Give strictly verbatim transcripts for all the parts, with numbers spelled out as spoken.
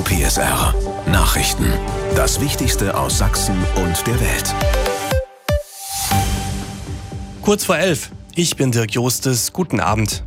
P S R Nachrichten. Das Wichtigste aus Sachsen und der Welt. Kurz vor elf. Ich bin Dirk Jostes. Guten Abend.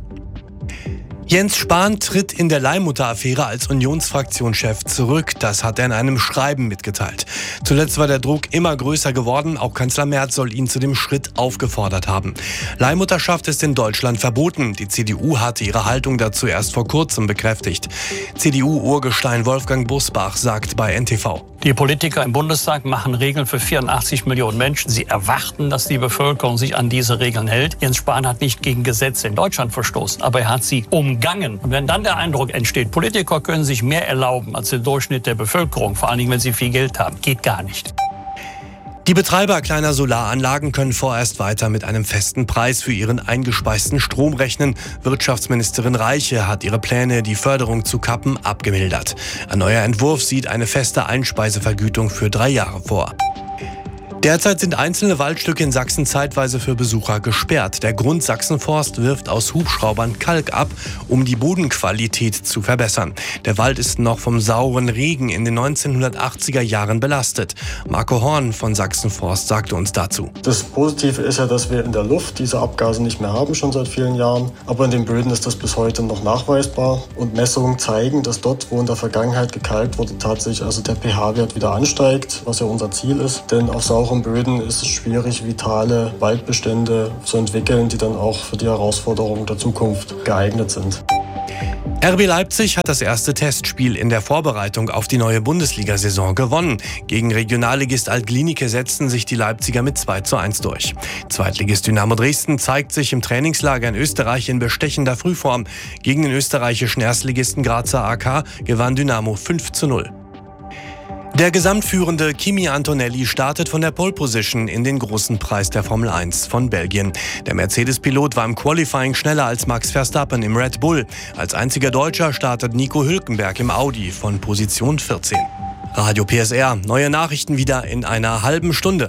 Jens Spahn tritt in der Leihmutter-Affäre als Unionsfraktionschef zurück. Das hat er in einem Schreiben mitgeteilt. Zuletzt war der Druck immer größer geworden. Auch Kanzler Merz soll ihn zu dem Schritt aufgefordert haben. Leihmutterschaft ist in Deutschland verboten. Die C D U hatte ihre Haltung dazu erst vor kurzem bekräftigt. C D U-Urgestein Wolfgang Busbach sagt bei N T V: Die Politiker im Bundestag machen Regeln für vierundachtzig Millionen Menschen. Sie erwarten, dass die Bevölkerung sich an diese Regeln hält. Jens Spahn hat nicht gegen Gesetze in Deutschland verstoßen, aber er hat sie umgangen. Und wenn dann der Eindruck entsteht, Politiker können sich mehr erlauben als der Durchschnitt der Bevölkerung, vor allen Dingen, wenn sie viel Geld haben, geht gar nicht. Die Betreiber kleiner Solaranlagen können vorerst weiter mit einem festen Preis für ihren eingespeisten Strom rechnen. Wirtschaftsministerin Reiche hat ihre Pläne, die Förderung zu kappen, abgemildert. Ein neuer Entwurf sieht eine feste Einspeisevergütung für drei Jahre vor. Derzeit sind einzelne Waldstücke in Sachsen zeitweise für Besucher gesperrt. Der Grund Sachsenforst wirft aus Hubschraubern Kalk ab, um die Bodenqualität zu verbessern. Der Wald ist noch vom sauren Regen in den neunzehnhundertachtziger Jahren belastet. Marco Horn von Sachsenforst sagte uns dazu: Das Positive ist ja, dass wir in der Luft diese Abgase nicht mehr haben, schon seit vielen Jahren. Aber in den Böden ist das bis heute noch nachweisbar. Und Messungen zeigen, dass dort, wo in der Vergangenheit gekalkt wurde, tatsächlich also der pH-Wert wieder ansteigt, was ja unser Ziel ist. Denn auf sauren Böden ist es schwierig, vitale Waldbestände zu entwickeln, die dann auch für die Herausforderungen der Zukunft geeignet sind. R B Leipzig hat das erste Testspiel in der Vorbereitung auf die neue Bundesliga-Saison gewonnen. Gegen Regionalligist Alt-Glienicke setzten sich die Leipziger mit zwei zu eins durch. Zweitligist Dynamo Dresden zeigt sich im Trainingslager in Österreich in bestechender Frühform. Gegen den österreichischen Erstligisten Grazer A K gewann Dynamo fünf zu null. Der gesamtführende Kimi Antonelli startet von der Pole Position in den großen Preis der Formel eins von Belgien. Der Mercedes-Pilot war im Qualifying schneller als Max Verstappen im Red Bull. Als einziger Deutscher startet Nico Hülkenberg im Audi von Position vierzehn. Radio P S R, neue Nachrichten wieder in einer halben Stunde.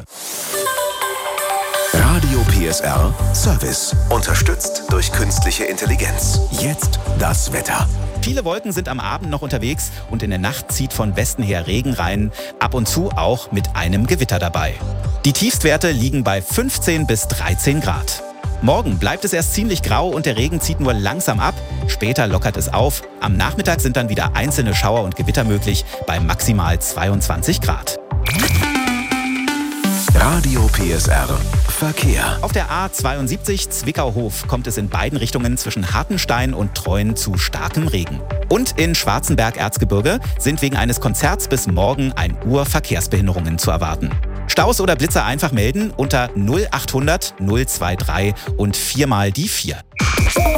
Radio P S R Service. Unterstützt durch künstliche Intelligenz. Jetzt das Wetter. Viele Wolken sind am Abend noch unterwegs und in der Nacht zieht von Westen her Regen rein, ab und zu auch mit einem Gewitter dabei. Die Tiefstwerte liegen bei fünfzehn bis dreizehn Grad. Morgen bleibt es erst ziemlich grau und der Regen zieht nur langsam ab. Später lockert es auf. Am Nachmittag sind dann wieder einzelne Schauer und Gewitter möglich bei maximal zweiundzwanzig Grad. Radio P S R Verkehr. Auf der A zweiundsiebzig Zwickau-Hof kommt es in beiden Richtungen zwischen Hartenstein und Treuen zu starkem Regen. Und in Schwarzenberg-Erzgebirge sind wegen eines Konzerts bis morgen ein Uhr Verkehrsbehinderungen zu erwarten. Staus oder Blitzer einfach melden unter null achthundert null drei drei und viermal die vier.